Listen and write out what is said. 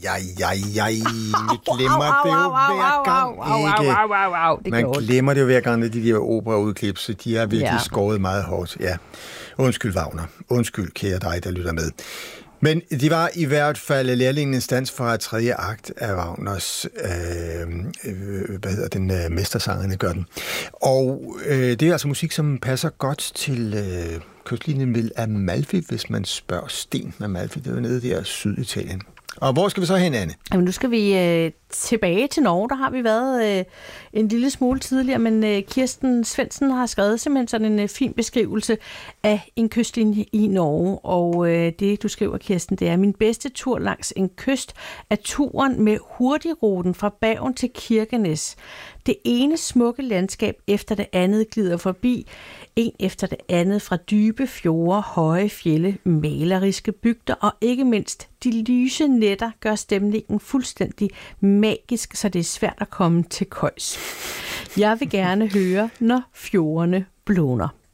Vi glemmer det jo hver gang, ikke? Man glemmer det jo hver gang, de der operaudklip, så de har virkelig skåret meget hårdt. Ja. Undskyld, Wagner. Undskyld, kære dig, der lytter med. Men de var i hvert fald lærlingens dans fra 3. akt af Wagners, Mestersangerne gør den. Og det er altså musik, som passer godt til kystlinjen ved Amalfi, hvis man spørger Sten Amalfi. Det er jo nede der Syditalien. Og hvor skal vi så hen, Anne? Jamen, nu skal vi tilbage til Norge. Der har vi været en lille smule tidligere, men Kirsten Svendsen har skrevet simpelthen sådan en fin beskrivelse af en kystlinje i Norge. Og det, du skriver, Kirsten, det er: min bedste tur langs en kyst er turen med hurtigruten fra Bergen til Kirkenes. Det ene smukke landskab efter det andet glider forbi, en efter det andet, fra dybe fjorde, høje fjelde, maleriske bygder og ikke mindst de lyse nætter gør stemningen fuldstændig magisk, så det er svært at komme til køjs. Jeg vil gerne høre, når fjordene blåner.